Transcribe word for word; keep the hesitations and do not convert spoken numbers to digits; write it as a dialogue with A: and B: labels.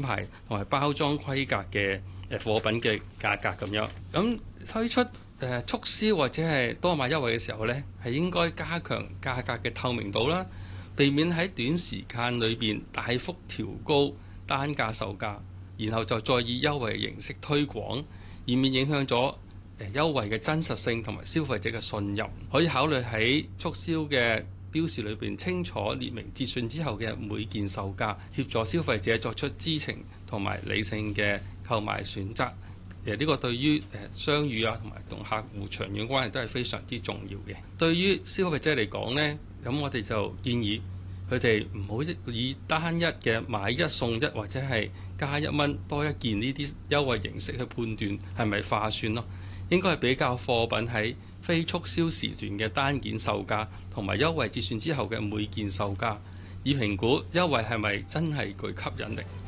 A: 牌同埋包裝規格嘅誒貨品嘅價格咁樣。咁推出誒促銷或者係多買優惠嘅時候呢，係應該加強價格嘅透明度啦，避免喺短時間裏邊大幅調高單價售價，然後就再以優惠嘅形式推廣，以免影響咗誒優惠嘅真實性同埋消費者嘅信任。可以考慮喺促銷嘅標示裏邊清楚列明折算之後嘅每件售價，協助消費者作出知情同埋理性嘅購買選擇。誒呢個對於誒商譽啊同埋同客戶長遠關係都係非常之重要嘅。對於消費者嚟講呢，咁我哋就建議佢哋唔好以單一嘅買一送一或者係加一蚊多一件呢啲優惠形式去判斷係咪划算咯。應該係比較貨品喺非促銷時段嘅單件售價同埋優惠折算之後嘅每件售價，以評估優惠係咪真係具吸引力。